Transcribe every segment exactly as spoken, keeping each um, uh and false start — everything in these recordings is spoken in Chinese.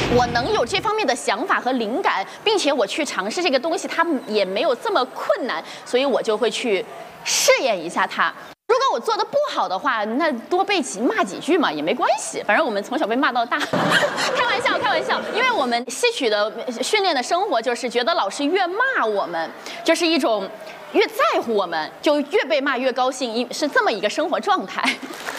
我能有这方面的想法和灵感，并且我去尝试这个东西，它也没有这么困难，所以我就会去试验一下它。如果我做的不好的话，那多被几骂几句嘛也没关系，反正我们从小被骂到大。开玩笑，开玩笑，因为我们戏曲的训练的生活就是觉得老师越骂我们，就是一种越在乎我们，就越被骂越高兴，是这么一个生活状态。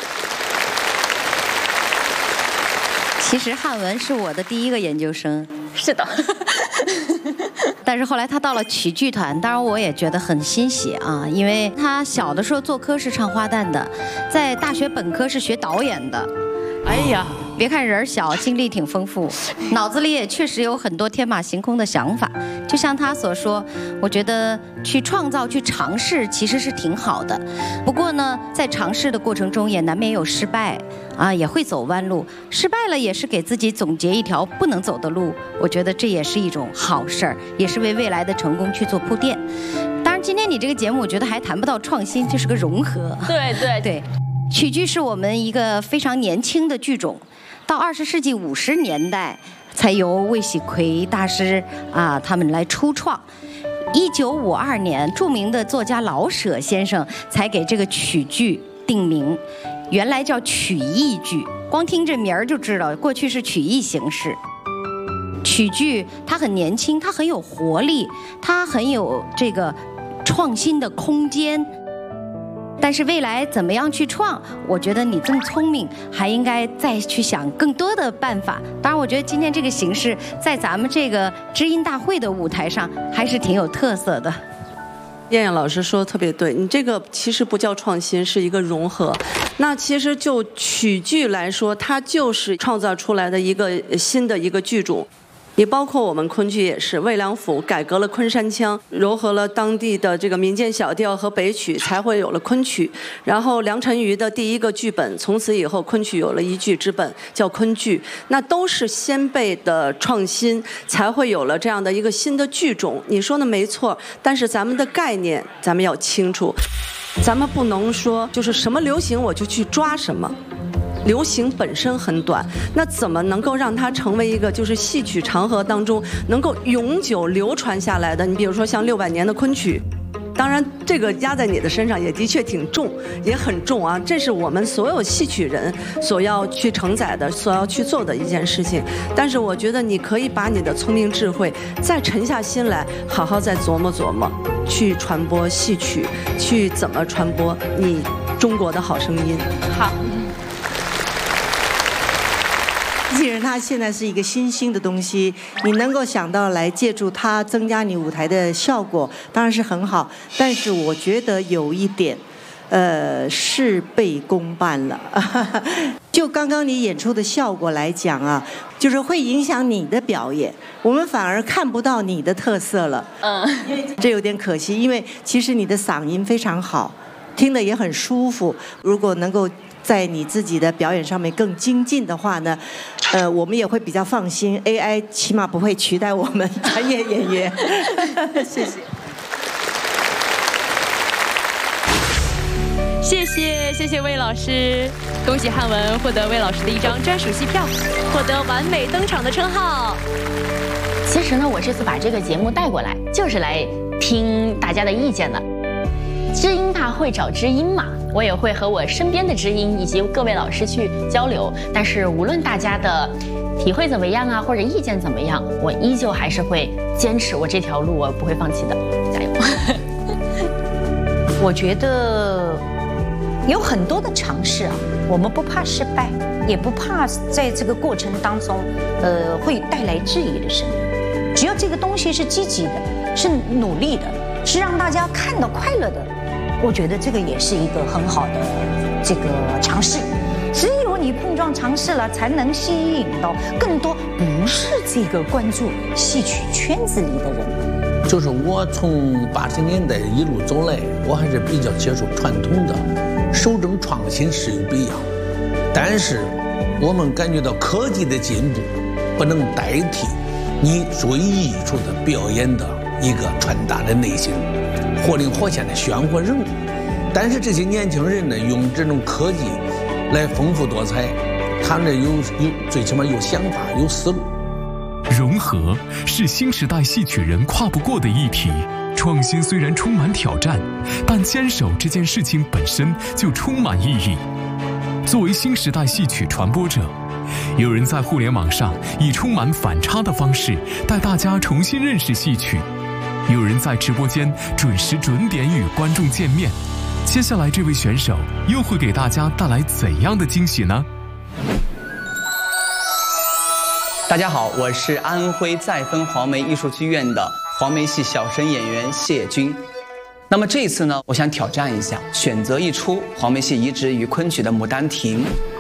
其实汉文是我的第一个研究生， 是的。 但是后来他到了曲剧团，当然我也觉得很欣喜啊，因为他小的时候做科是唱花旦的，在大学本科是学导演的。哎呀，别看人小，经历挺丰富，脑子里也确实有很多天马行空的想法。就像他所说，我觉得去创造、去尝试其实是挺好的。不过呢，在尝试的过程中也难免有失败啊，也会走弯路。失败了也是给自己总结一条不能走的路，我觉得这也是一种好事儿，也是为未来的成功去做铺垫。当然，今天你这个节目，我觉得还谈不到创新，就是个融合。 对对对。曲剧是我们一个非常年轻的剧种，到二十世纪五十年代才由魏喜奎大师啊他们来初创。一九五二年，著名的作家老舍先生才给这个曲剧定名，原来叫曲艺剧。光听这名儿就知道，过去是曲艺形式。曲剧它很年轻，它很有活力，它很有这个创新的空间。但是未来怎么样去创？我觉得你这么聪明，还应该再去想更多的办法。当然，我觉得今天这个形式在咱们这个知音大会的舞台上还是挺有特色的。 燕燕老师说的特别对，你这个其实不叫创新，是一个融合。那其实就曲剧来说，它就是创造出来的一个新的一个剧种。你包括我们昆剧也是，魏良辅改革了昆山腔，糅合了当地的这个民间小调和北曲，才会有了昆曲。然后梁辰瑜的第一个剧本，从此以后昆曲有了一剧之本，叫昆剧。那都是先辈的创新，才会有了这样的一个新的剧种。你说的没错，但是咱们的概念咱们要清楚，咱们不能说就是什么流行我就去抓什么。流行本身很短，那怎么能够让它成为一个就是戏曲长河当中能够永久流传下来的？你比如说像六百年的昆曲，当然这个压在你的身上也的确挺重，也很重啊。这是我们所有戏曲人所要去承载的、所要去做的一件事情。但是我觉得你可以把你的聪明智慧再沉下心来，好好再琢磨琢磨，去传播戏曲，去怎么传播你中国的好声音。 好。 既然它现在是一个新兴的东西，你能够想到来借助它增加你舞台的效果，当然是很好。但是我觉得有一点，呃，事倍功半了。就刚刚你演出的效果来讲啊，就是会影响你的表演，我们反而看不到你的特色了。嗯，这有点可惜，因为其实你的嗓音非常好，听得也很舒服。如果能够在你自己的表演上面更精进的话呢，呃，我们也会比较放心 ，A I 起码不会取代我们专业演员。谢谢。 谢谢谢谢魏老师，恭喜汉文获得魏老师的一张专属戏票，获得完美登场的称号。 其实呢，我这次把这个节目带过来，就是来听大家的意见的。知音大会找知音嘛，我也会和我身边的知音以及各位老师去交流。但是无论大家的体会怎么样啊，或者意见怎么样，我依旧还是会坚持我这条路，我不会放弃的，加油！ 我觉得有很多的尝试啊，我们不怕失败，也不怕在这个过程当中，呃，会带来质疑的声音。只要这个东西是积极的，是努力的，是让大家看到快乐的。我觉得这个也是一个很好的这个尝试，只有你碰撞尝试了，才能吸引到更多不是这个关注戏曲圈子里的人。 就是我从八十年代一路走来，我还是比较接受传统的，守正创新是有必要，但是我们感觉到科技的进步不能代替你作为艺术的表演的一个传达的内心。活灵活现的鲜活人物，但是这些年轻人呢，用这种科技来丰富多彩，他们有有最起码有想法、有思路， 融合是新时代戏曲人跨不过的议题。创新虽然充满挑战，但坚守这件事情本身就充满意义。作为新时代戏曲传播者，有人在互联网上以充满反差的方式带大家重新认识戏曲，有人在直播间准时准点与观众见面。接下来这位选手又会给大家带来怎样的惊喜呢？ 大家好，我是安徽再芬黄梅艺术剧院的黄梅戏小生演员谢军。那么这一次呢，我想挑战一下，选择一出黄梅戏移植于昆曲的《牡丹亭》，